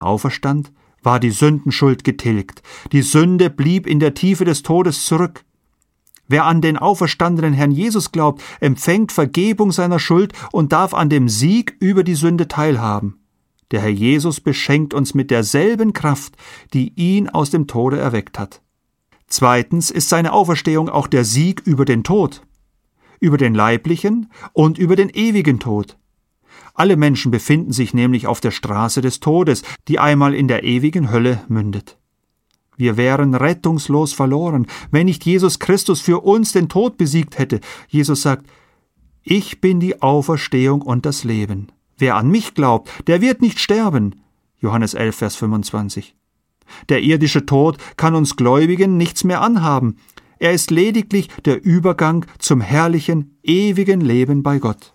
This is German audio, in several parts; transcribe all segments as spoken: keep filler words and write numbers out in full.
auferstand, war die Sündenschuld getilgt. Die Sünde blieb in der Tiefe des Todes zurück. Wer an den auferstandenen Herrn Jesus glaubt, empfängt Vergebung seiner Schuld und darf an dem Sieg über die Sünde teilhaben. Der Herr Jesus beschenkt uns mit derselben Kraft, die ihn aus dem Tode erweckt hat. Zweitens ist seine Auferstehung auch der Sieg über den Tod, über den leiblichen und über den ewigen Tod. Alle Menschen befinden sich nämlich auf der Straße des Todes, die einmal in der ewigen Hölle mündet. Wir wären rettungslos verloren, wenn nicht Jesus Christus für uns den Tod besiegt hätte. Jesus sagt, ich bin die Auferstehung und das Leben. Wer an mich glaubt, der wird nicht sterben. Johannes elf, Vers fünfundzwanzig. Der irdische Tod kann uns Gläubigen nichts mehr anhaben. Er ist lediglich der Übergang zum herrlichen, ewigen Leben bei Gott.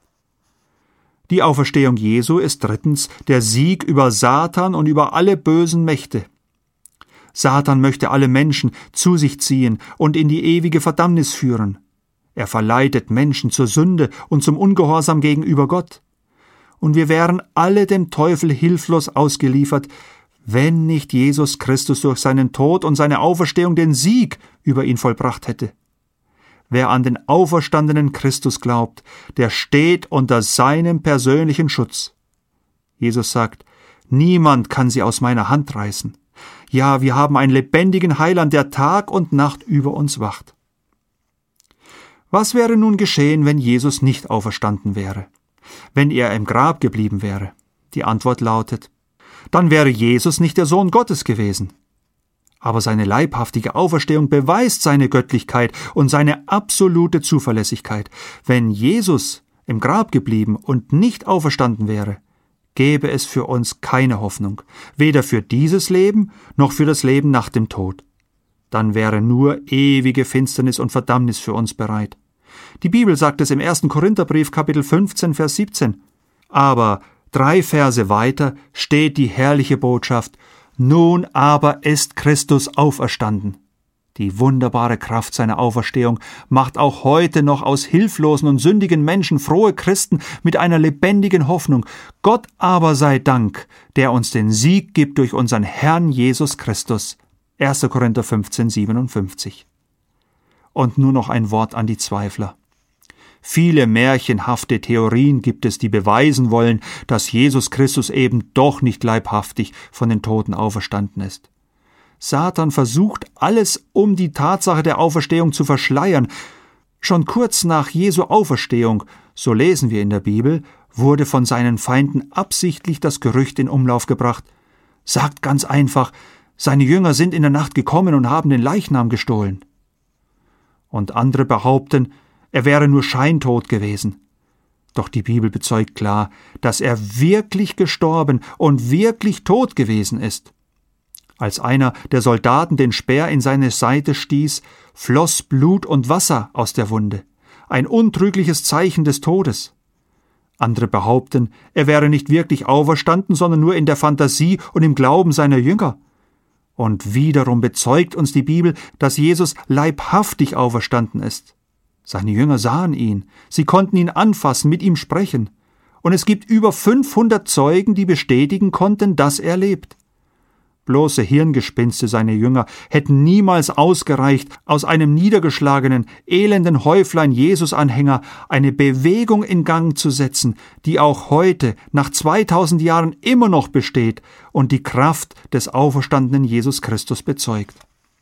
Die Auferstehung Jesu ist drittens der Sieg über Satan und über alle bösen Mächte. Satan möchte alle Menschen zu sich ziehen und in die ewige Verdammnis führen. Er verleitet Menschen zur Sünde und zum Ungehorsam gegenüber Gott. Und wir wären alle dem Teufel hilflos ausgeliefert, wenn nicht Jesus Christus durch seinen Tod und seine Auferstehung den Sieg über ihn vollbracht hätte. Wer an den auferstandenen Christus glaubt, der steht unter seinem persönlichen Schutz. Jesus sagt, niemand kann sie aus meiner Hand reißen. Ja, wir haben einen lebendigen Heiland, der Tag und Nacht über uns wacht. Was wäre nun geschehen, wenn Jesus nicht auferstanden wäre? Wenn er im Grab geblieben wäre? Die Antwort lautet, dann wäre Jesus nicht der Sohn Gottes gewesen. Aber seine leibhaftige Auferstehung beweist seine Göttlichkeit und seine absolute Zuverlässigkeit. Wenn Jesus im Grab geblieben und nicht auferstanden wäre, gäbe es für uns keine Hoffnung, weder für dieses Leben noch für das Leben nach dem Tod. Dann wäre nur ewige Finsternis und Verdammnis für uns bereit. Die Bibel sagt es im ersten Korintherbrief, Kapitel fünfzehn, Vers siebzehn. Aber drei Verse weiter steht die herrliche Botschaft, nun aber ist Christus auferstanden. Die wunderbare Kraft seiner Auferstehung macht auch heute noch aus hilflosen und sündigen Menschen frohe Christen mit einer lebendigen Hoffnung. Gott aber sei Dank, der uns den Sieg gibt durch unseren Herrn Jesus Christus. erster Korinther fünfzehn, siebenundfünfzig. Und nur noch ein Wort an die Zweifler. Viele märchenhafte Theorien gibt es, die beweisen wollen, dass Jesus Christus eben doch nicht leibhaftig von den Toten auferstanden ist. Satan versucht alles, um die Tatsache der Auferstehung zu verschleiern. Schon kurz nach Jesu Auferstehung, so lesen wir in der Bibel, wurde von seinen Feinden absichtlich das Gerücht in Umlauf gebracht. Sagt ganz einfach, seine Jünger sind in der Nacht gekommen und haben den Leichnam gestohlen. Und andere behaupten, er wäre nur scheintot gewesen. Doch die Bibel bezeugt klar, dass er wirklich gestorben und wirklich tot gewesen ist. Als einer der Soldaten den Speer in seine Seite stieß, floss Blut und Wasser aus der Wunde. Ein untrügliches Zeichen des Todes. Andere behaupten, er wäre nicht wirklich auferstanden, sondern nur in der Fantasie und im Glauben seiner Jünger. Und wiederum bezeugt uns die Bibel, dass Jesus leibhaftig auferstanden ist. Seine Jünger sahen ihn, sie konnten ihn anfassen, mit ihm sprechen. Und es gibt über fünfhundert Zeugen, die bestätigen konnten, dass er lebt. Bloße Hirngespinste seiner Jünger hätten niemals ausgereicht, aus einem niedergeschlagenen, elenden Häuflein Jesus-Anhänger eine Bewegung in Gang zu setzen, die auch heute, nach zweitausend Jahren, immer noch besteht und die Kraft des auferstandenen Jesus Christus bezeugt.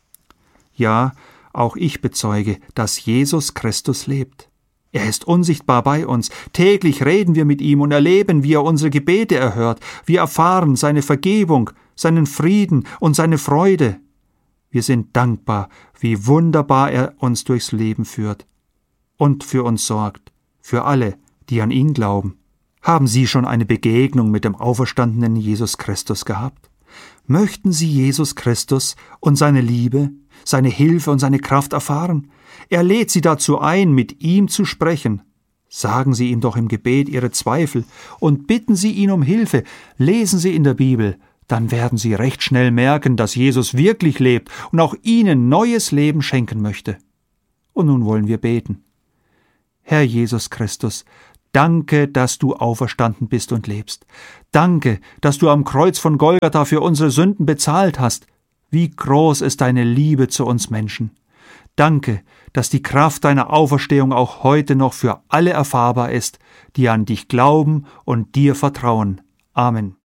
Ja, auch ich bezeuge, dass Jesus Christus lebt. Er ist unsichtbar bei uns. Täglich reden wir mit ihm und erleben, wie er unsere Gebete erhört. Wir erfahren seine Vergebung, seinen Frieden und seine Freude. Wir sind dankbar, wie wunderbar er uns durchs Leben führt und für uns sorgt, für alle, die an ihn glauben. Haben Sie schon eine Begegnung mit dem auferstandenen Jesus Christus gehabt? Möchten Sie Jesus Christus und seine Liebe, seine Hilfe und seine Kraft erfahren? Er lädt Sie dazu ein, mit ihm zu sprechen. Sagen Sie ihm doch im Gebet Ihre Zweifel und bitten Sie ihn um Hilfe. Lesen Sie in der Bibel, dann werden Sie recht schnell merken, dass Jesus wirklich lebt und auch Ihnen neues Leben schenken möchte. Und nun wollen wir beten. Herr Jesus Christus, Danke, dass du auferstanden bist und lebst. Danke, dass du am Kreuz von Golgatha für unsere Sünden bezahlt hast. Wie groß ist deine Liebe zu uns Menschen. Danke, dass die Kraft deiner Auferstehung auch heute noch für alle erfahrbar ist, die an dich glauben und dir vertrauen. Amen.